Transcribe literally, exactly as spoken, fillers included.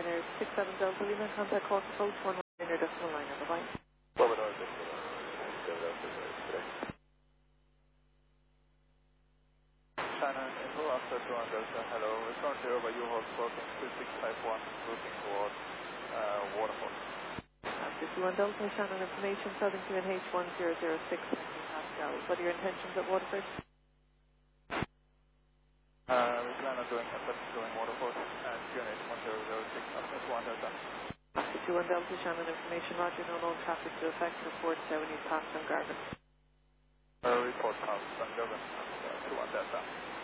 Ryanair six seven Delta Lima, contact Cork approach one Ryanair decimal line, bye-bye. China Info after two one Delta, hello, return to over U-Haul spoken two six five one, routing towards uh, Waterford. After two one Delta, Shannon information, Southern Q N H one zero zero six, Pascal. What are your intentions at Waterford? Uh, we plan on doing a going Waterford and Q N H one zero zero six after two one Delta. After two one Delta, Shannon information, Roger, no known traffic to affect, report seven East Pass and Garvin. Uh, report comes from Dublin, uh, two one Delta.